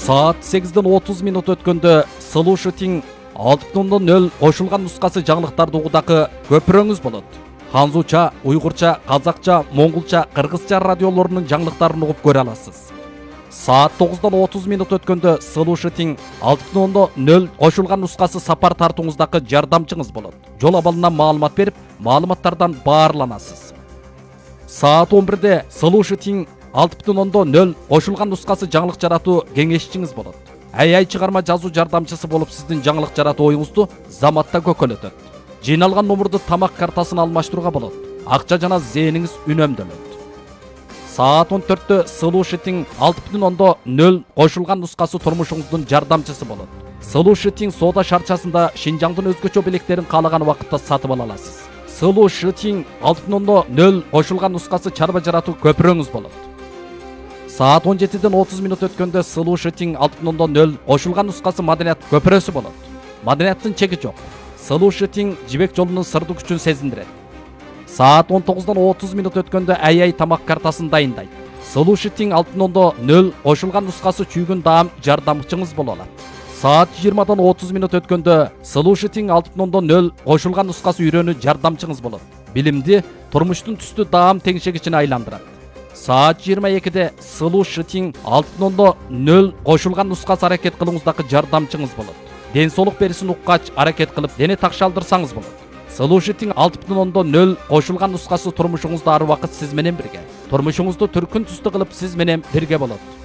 Saat 8:30 өткөндө Слушатин 6.0 кошулган нускасы жаңылыктарды угудагы көпүрөңүз болот. Ханзуча, уйгурча, казакча, монголча, кыргызча радиолорунун жаңылыктарын угуп көрө аласыз. Saat 9:30 өткөндө Слушатин 6.0 кошулган нускасы сапар тартууңуздагы жардамчыңыз болот. Жол абалынан маалымат берип, маалыматтардан баарланасыз. Saat 11-де Слушатин 6.0 кошулган нускасы жаңылык жаратуу кеңешчиңиз болот. Ай чыгарма жазуу жардамчысы болуп сиздин жаңылык жаратуу оюңузду заматта көкөлөтөт. Жыйналган номурду тамак картасын алмаштырууга болот. Акча жана зээниңиз үнөмдөлөт. Saat 14-тө Слушатин 6.0 кошулган нускасы турмушуңуздун жардамчысы болот. Слушатин соода шарчасында Шинжаңдын өзгөчө белектерин каалаган убакытта сатып ала аласыз. Слушатин 6.0 кошулган нускасы чарба жаратуу көпүрөңүз болот. Saat 17:30 өткөндө Слушатин 6.0 кошулган нускасы маданият көпүрөсү болот. Маданияттын чеги жок. Слушатин жибек жолунун сырдуу күчүн сезиндирет. Saat 19:30 өткөндө ай тамак картасын дайындайт. Слушатин 6.0 кошулган нускасы чүйгүн даам жардамчыңыз боло алат. Saat 20:30 өткөндө Слушатин 6.0 кошулган нускасы үйрөнүү жардамчыңыз болот. Билимди турмуштун түстүү даам теңшегичине айландырат. Saat 22-де Слушатин 6.0 кошулган нускасы аракет кылууңуздагы жардамчыңыз болот. Ден соолук берисин уккач аракет кылып, дене такшалдырсаңыз болот. Слушатин 6.0 кошулган нускасы турмушуңузда ар убакыт сиз менен бирге. Турмушуңузду түркүн түстүү кылып сиз менен бирге болот.